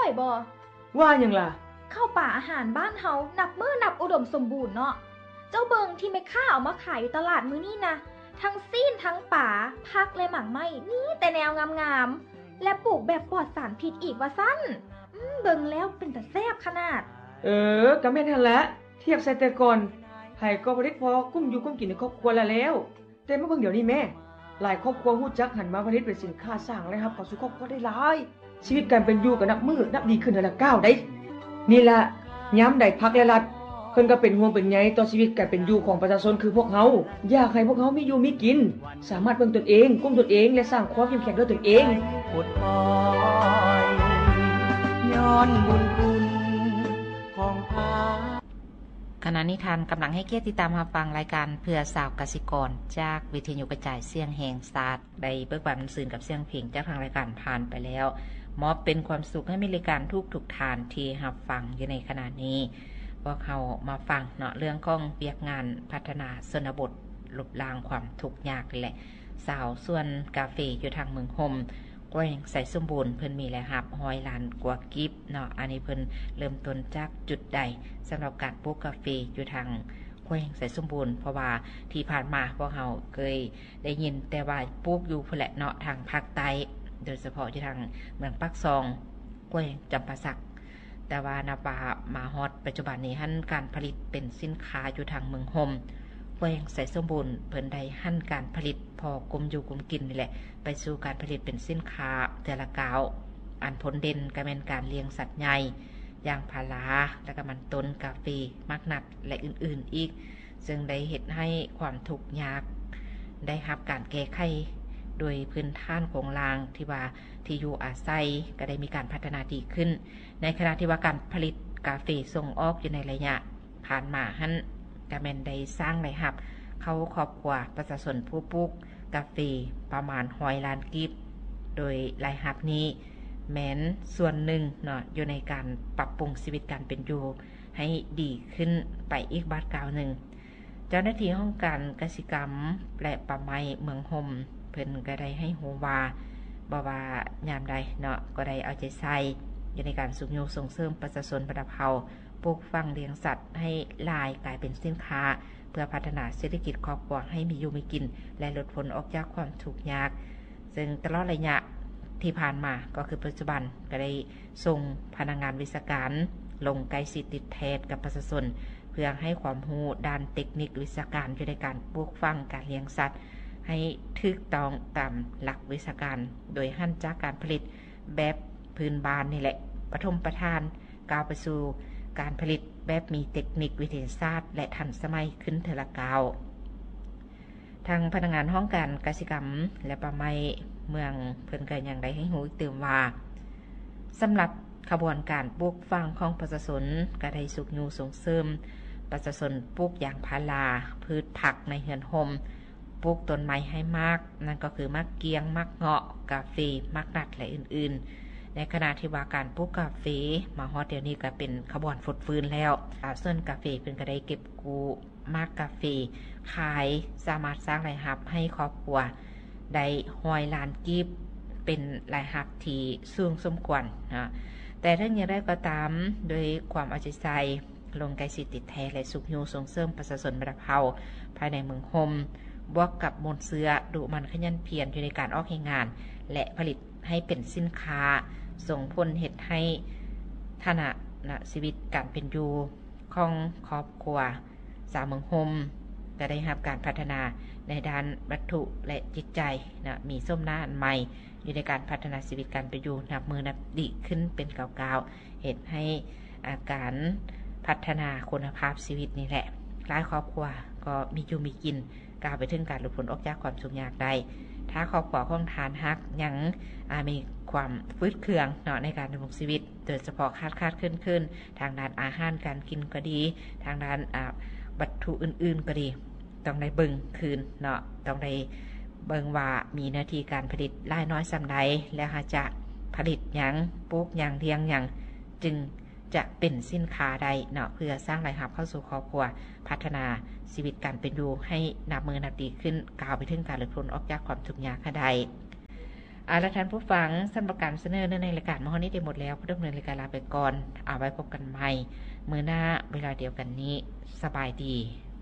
อยบ่ว่าหยังล่ะข้าวป่าอาหารบ้านเฮานับมื้อนับอุดมสมบูรณ์เนาะเจ้าเบิงที่แม่ค้าเอามาขายอยู่ตลาดมื้อนี้นะทั้งซีนทั้งป่าผักและหมากไม้นี่แต่แนวงามๆและปลูกแบบปลอดสารพิษอีกว่าซั่นเบิงแล้วเป็นตาแซ่บขนาดก็แม่นหั่นแหละเทียบใส่แต่ก่อนไผก็บ่ได้พอกุ้มอยู่กุ้มกินในครอบครัวแล้วแต่มาเบิ่งเดี๋ยวนี้แม่หลายครอบครัวฮู้จักหันมาผลิตเป็นสินค้าสร้างรายรับเข้าสู่ครอบครัวได้หลายชีวิตการเป็นอยู่ก็นับมื้อนับดีขึ้นแต่ละก้าวได้นี่ล่ะยามใดพรรคและรัฐเพิ่นก็เป็นห่วงเป็นใยต่อชีวิตการเป็นอยู่ของประชาชนคือพวกเฮาอยากให้พวกเฮามีอยู่มีกินสามารถเบิ่งตนเองกุ้มตนเองและสร้างความเข้มแข็งด้วยตนเองปดปอยย้อนบุญคุณของพาขณะนี้ท่านกำลังให้เกียรติติดตามรับฟังรายการเพื่อสาวกสิกรจากวิทยุกระจายเสียงแห่งชาติได้เบิกบานสื่อกับเสียงเพลงจากทางรายการผ่านไปแล้วมอบเป็นความสุขให้มีรายการทุกทานที่รับฟังอยู่ในขณะนี้พวกเขามาฟังเนาะเรื่องของเวียกงานพัฒนาชนบทลบล้างความทุกข์ยากแหละสาวส่วนกาแฟอยู่ทางเมืองโฮมแกว้งใส่สมบูรณ์เพิ่นมีแล้วครับ100 ล้านกว่ากิฟเนาะอันนี้เพิ่นเริ่มต้นจากจุดใดสำหรับการปลูกกาแฟอยู่ทางแกว้งใส่สมบูรณ์เพราะว่าที่ผ่านมาพวกเราเคยได้ยินแต่ว่าปลูกอยู่พุ่นแหละเนาะทางภาคใต้โดยเฉพาะที่ทางเมืองปักซองแกว้งจำปาสักแต่ว่านาปามาฮอดปัจจุบันนี้หั่นการผลิตเป็นสินค้าอยู่ทางเมืองโฮมแกว้งใส่สมบูรณ์เพิ่นได้หั่นการผลิตพอกลมอยู่กลมกินนี่แหละไปสู่การผลิตเป็นสินค้าแต่ละก้าวอันผลเด่นก็แม่นการเลี้ยงสัตว์ใหญ่อย่างพาราแล้วก็มันต้นกาแฟมักนัดและอื่นๆอีกซึ่งได้เฮ็ดให้ความทุกข์ยากได้รับการแก้ไขโดยพื้นฐานของรางที่ว่าที่อยู่อาศัยก็ได้มีการพัฒนาดีขึ้นในขณะที่ว่าการผลิตกาแฟส่งออกอยู่ในระยะผ่านมาหั่นก็แม่นได้สร้างรายรับเข้าครอบครัวประชาชนผู้ปลูกกาแฟประมาณ100 ล้านกิฟโดยรายรับนี้แม้นส่วนหนึ่งเนาะอยู่ในการปรับปรุงชีวิตการเป็นอยู่ให้ดีขึ้นไปอีกบาทกล่าวหนึ่งเจ้าหน้าที่ห้องการกสิกรรมและป่าไม้เมืองโฮมเพิ่นก็ได้ให้ฮู้ว่าบ่ว่ายามใดเนาะก็ได้เอาใจใส่อยู่ในการส่งเสริมประชาชนประดับเฮาปลูกฝังเลี้ยงสัตว์ให้หลายกลายเป็นสินค้าเพื่อพัฒนาเศรษฐกิจครอบครัวให้มีอยู่มีกินและลดผลออกจากความทุกข์ยากซึ่งตลอดระยะที่ผ่านมาก็คือปัจจุบันก็ได้ส่งพนักงานวิชาการลงใกล้ชิดติดแทนกับประชาชนเพื่อให้ความรู้ด้านเทคนิควิชาการอยู่ในการปลูกฝังการเลี้ยงสัตว์ให้ถูกต้องตามหลักวิชาการโดยหั่นจากการผลิตแบบพื้นบ้านนี่แหละปฐมประทานก้าวไปสู่การผลิตแบบมีเทคนิควิทยาศาสตร์และทันสมัยขึ้นเทละก้าวทางพนักงานห้องการกสิกรรมและป่าไม้เมืองเพิ่นก็ยังได้ให้รู้เติมว่าสำหรับขบวนการปลูกฝังของประชาชนก็ได้สุขอยู่ส่งเสริมประชาชนปลูกยางพาราพืชผักในเฮือนโฮมปลูกต้นไม้ให้มากนั่นก็คือมะเกียงมะเงาะกาแฟมะนัดและอื่นๆในขณะที่ว่าการปลูกกาแฟมาฮอดเดี๋ยวนี้ก็เป็นขบวนฟดฟื้นแล้วส่วนกาแฟเพิ่นก็ได้เก็บกู้มากกาแฟขายสามารถสร้างรายรับให้ครอบครัวได้100 ล้านกิฟเป็นรายรับที่สูงสมควรนะแต่ทั้งอย่างไรก็ตามโดยความเอาใจใส่ลงใกล้ชิดติดแท้และสุขอยู่ส่งเสริมประชาชนระดับเฮาภายในเมืองโฮมบวกกับมนต์เสือดุมันขยันเพียรอยู่ในการออกงานและผลิตให้เป็นสินค้าส่งผลเฮ็ดให้ฐานะชีวิตการเป็นอยู่ของครอบครัวสาวเมืองโฮมจะได้รับการพัฒนาในด้านวัตถุและจิตใจนะมีส้มหน้าอันใหม่อยู่ในการพัฒนาชีวิตการเป็นอยู่นับมือนับดีขึ้นเป็นก้าวๆเฮ็ดให้อาการพัฒนาคุณภาพชีวิตนี่แหละหลายครอบครัวก็มีอยู่มีกินก้าวไปถึงการหลุดพ้นออกจากความทุกข์ยากได้ถ้าครอบครัวของทานฮักยังมีความฟื้นเครื่องเนาะในการดำรงชีวิตโดยเฉพาะคาดขึ้นทางด้านอาหารการกินก็ดีทางด้านวัตถุอื่นๆก็ดีต้องได้เบิ่งคืนเนาะต้องได้เบิ่งว่ามีหน้าที่การผลิตหลายน้อยส่ำใดและหาจะผลิตหยังปลูกหยังเลี้ยงหยังจึงจะเป็นสินค้าใดเนาะเพื่อสร้างรายรับเข้าสู่ครอบครัวพัฒนาชีวิตการเป็นอยู่ให้นับมือนับดีขึ้นก้าวไปถึงการหลุดพ้นออกจากความทุกข์ยากใดและท่านผู้ฟังสำหรับการเสนอในรายการมื้อนี้ได้หมดแล้วผู้ดำเนินรายการลาไปก่อนเอาไว้พบกันใหม่มื้อหน้าเวลาเดียวกันนี้สบายดี